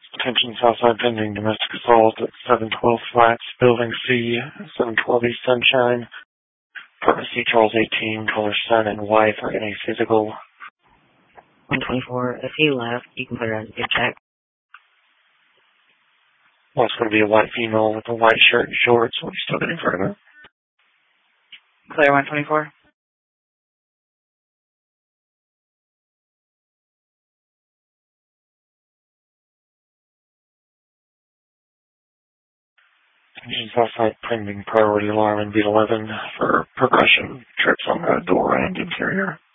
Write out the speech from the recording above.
Attention Southside pending domestic assault at 712 Flats, Building C, 712 East Sunshine. Pharmacy Charles 18, caller son and wife are in a physical. 124, if he left, you can put her on a good check. Well, it's going to be a white female with a white shirt and shorts. What are you still getting further? Clear 124. Attention Southside pending priority alarm in beat 11 for progression trips on the door and interior.